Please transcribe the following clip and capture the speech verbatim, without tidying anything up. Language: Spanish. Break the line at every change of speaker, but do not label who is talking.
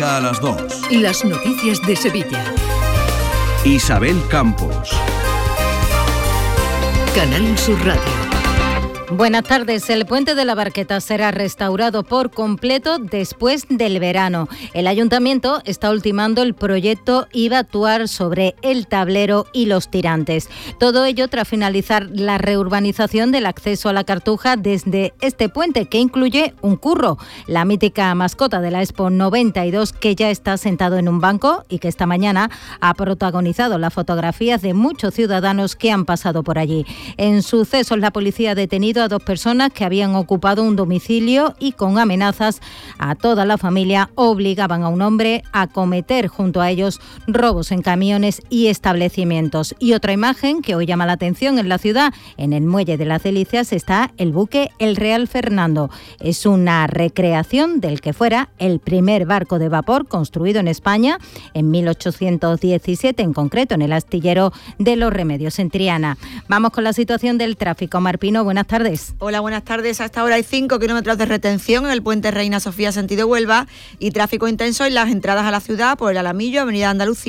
Mediodía a las dos.
Las noticias de Sevilla.
Isabel Campos.
Canal Sur Radio.
Buenas tardes. El puente de la Barqueta será restaurado por completo después del verano. El ayuntamiento está ultimando el proyecto y va a actuar sobre el tablero y los tirantes. Todo ello tras finalizar la reurbanización del acceso a la Cartuja desde este puente, que incluye un curro, la mítica mascota de la Expo noventa y dos, que ya está sentado en un banco y que esta mañana ha protagonizado las fotografías de muchos ciudadanos que han pasado por allí. En sucesos, la policía ha detenido a dos personas que habían ocupado un domicilio y con amenazas a toda la familia obligaban a un hombre a cometer junto a ellos robos en camiones y establecimientos. Y otra imagen que hoy llama la atención en la ciudad, en el muelle de las Delicias está el buque El Real Fernando. Es una recreación del que fuera el primer barco de vapor construido en España en mil ochocientos diecisiete, en concreto en el astillero de Los Remedios, en Triana. Vamos con la situación del tráfico. Marpino, buenas tardes.
Hola, buenas tardes. A esta hora hay cinco kilómetros de retención en el puente Reina Sofía sentido Huelva y tráfico intenso en las entradas a la ciudad por el Alamillo, Avenida Andalucía